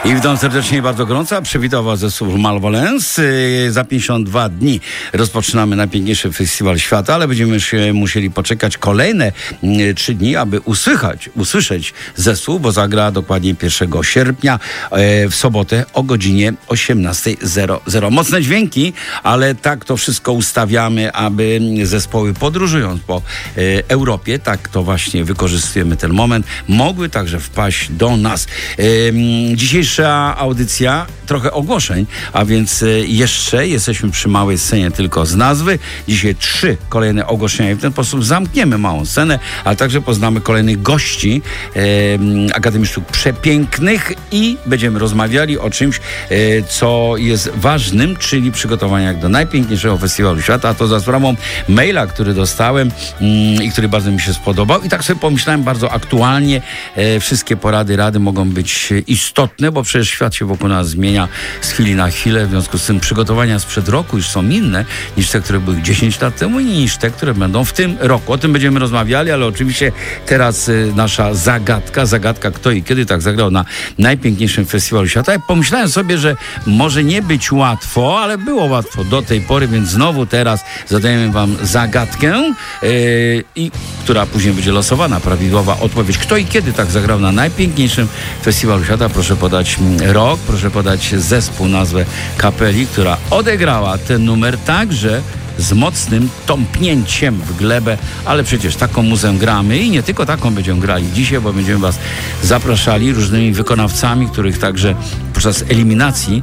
I witam serdecznie, bardzo gorąco, a przywitał was zespół Malvolence. Za 52 dni rozpoczynamy najpiękniejszy festiwal świata, ale będziemy się musieli poczekać kolejne 3 dni, aby usłyszeć zespół, bo zagra dokładnie 1 sierpnia w sobotę o godzinie 18:00. Mocne dźwięki, ale tak to wszystko ustawiamy, aby zespoły podróżując po Europie, tak to właśnie wykorzystujemy ten moment, mogły także wpaść do nas. Dzisiejsza audycja, trochę ogłoszeń, a więc jeszcze jesteśmy przy małej scenie tylko z nazwy. Dzisiaj 3 kolejne ogłoszenia i w ten sposób zamkniemy małą scenę, ale także poznamy kolejnych gości Akademii Sztuk Przepięknych i będziemy rozmawiali o czymś, co jest ważnym, czyli przygotowaniach do najpiękniejszego festiwalu świata, a to za sprawą maila, który dostałem i który bardzo mi się spodobał. I tak sobie pomyślałem bardzo aktualnie, wszystkie porady, rady mogą być istotne, bo przecież świat się wokół nas zmienia z chwili na chwilę, w związku z tym przygotowania sprzed roku już są inne niż te, które były 10 lat temu i niż te, które będą w tym roku. O tym będziemy rozmawiali, ale oczywiście teraz nasza zagadka kto i kiedy tak zagrał na najpiękniejszym festiwalu świata. Ja pomyślałem sobie, że może nie być łatwo, ale było łatwo do tej pory, więc znowu teraz zadajemy wam zagadkę, i która później będzie losowana, prawidłowa odpowiedź. Kto i kiedy tak zagrał na najpiękniejszym festiwalu świata? Proszę podać rok, proszę podać zespół, nazwę kapeli, która odegrała ten numer także z mocnym tąpnięciem w glebę, ale przecież taką muzę gramy i nie tylko taką będziemy grali dzisiaj, bo będziemy was zapraszali różnymi wykonawcami, których także podczas eliminacji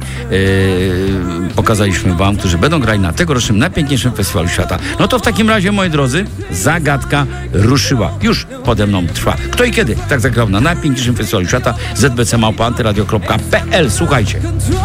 pokazaliśmy wam, którzy będą grali na tegorocznym najpiękniejszym festiwalu świata. No to w takim razie, moi drodzy, zagadka ruszyła. Już pode mną trwa. Kto i kiedy tak zagrał na najpiękniejszym festiwalu świata? zbc@antyradio.pl. Słuchajcie.